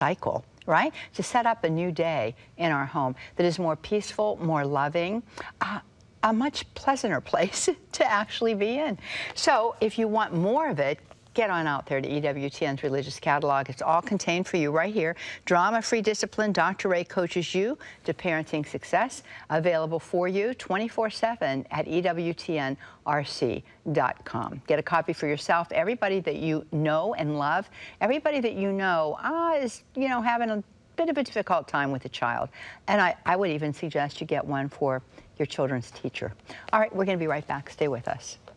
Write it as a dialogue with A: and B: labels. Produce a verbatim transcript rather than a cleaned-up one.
A: cycle, right? To set up a new day in our home that is more peaceful, more loving, uh, a much pleasanter place to actually be in. So if you want more of it, get on out there to E W T N's Religious Catalog. It's all contained for you right here. Drama-free discipline. Doctor Ray coaches you to parenting success. Available for you twenty-four seven at E W T N R C dot com. Get a copy for yourself. Everybody that you know and love, everybody that you know ah, is, you know, having a bit of a difficult time with a child. And I, I would even suggest you get one for your children's teacher. All right, we're going to be right back. Stay with us.